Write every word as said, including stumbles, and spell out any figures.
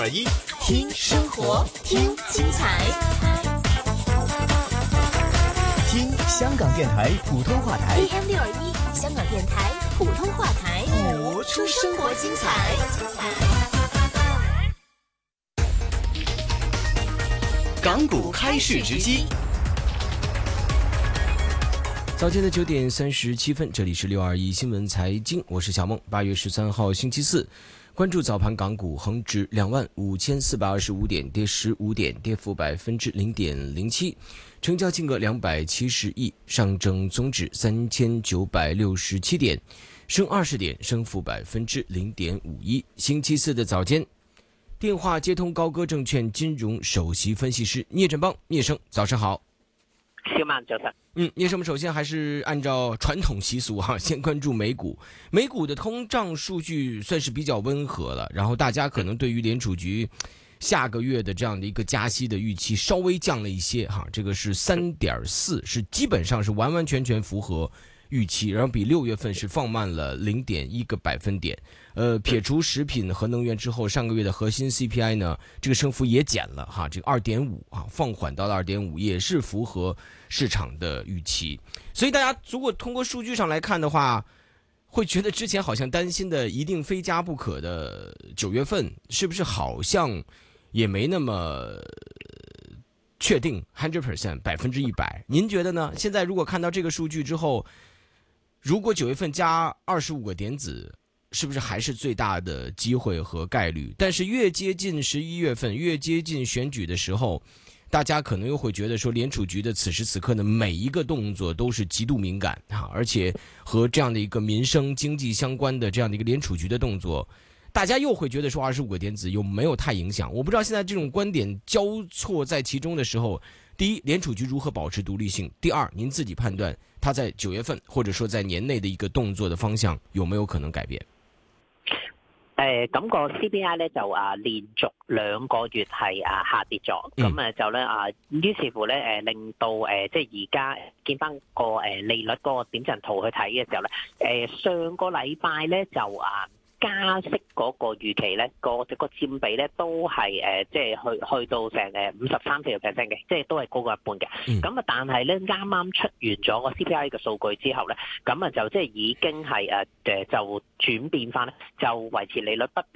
二一， 听生活，听精彩， 听香港电台普通话台 A M 六二一，香港电台普通话台， 活出生活精彩。 港股开市直击。 早间的九点三十七分，这里是六二一新闻财经，我是小梦。八月十三号星期四，关注早盘港股，恒指两万五千四百二十五点，跌十五点，跌幅百分之零点零七，成交金额两百七十亿，上证综指三千九百六十七点，升二十点，升幅百分之零点五一。星期四的早间，电话接通高歌证券金融首席分析师聂振邦，聂生，早上好。 小曼早晨。 嗯，聂生，首先还是按照传统习俗哈、啊，先关注美股。美股的通胀数据算是比较温和了，然后大家可能对于联储局下个月的这样的一个加息的预期稍微降了一些哈，这个是 三点四， 是基本上是完完全全符合预期，然后比六月份是放慢了 零点一 个百分点。呃，撇除食品和能源之后，上个月的核心 C P I 呢，这个升幅也减了哈，这个 二点五 啊，放缓到了 二点五， 也是符合市场的预期。所以大家如果通过数据上来看的话，会觉得之前好像担心的一定非加不可的九月份，是不是好像也没那么确定 百分之百 百分之一百？您觉得呢？现在如果看到这个数据之后，如果九月份加二十五个点子，是不是还是最大的机会和概率？但是越接近十一月份，越接近选举的时候，大家可能又会觉得说，联储局的此时此刻的每一个动作都是极度敏感啊，而且和这样的一个民生经济相关的这样的一个联储局的动作，大家又会觉得说二十五个点子又没有太影响。我不知道现在这种观点交错在其中的时候，第一，联储局如何保持独立性？第二，您自己判断他在九月份或者说在年内的一个動作的方向有沒有可能改變？ 誒咁個 C P I 咧就啊連續兩個月係啊下跌咗，咁誒就咧啊於是乎咧誒令到誒即係而家見翻個誒利率嗰個點陣圖去睇嘅時候咧，誒上個禮拜咧就啊加息嗰個預期咧，個個佔比咧都係誒即係去去到成誒五十三四個 percent 嘅，即係都係高過一半嘅。咁啊，但係咧啱啱出完咗個 C P I 嘅數據之後咧，咁啊就即係已經係誒誒就轉變翻咧，就維持利率不變。